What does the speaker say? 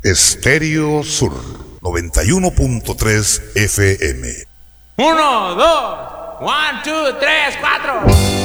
Estéreo Sur 91.3 FM. 1, 2, 1, 2, 3, 4.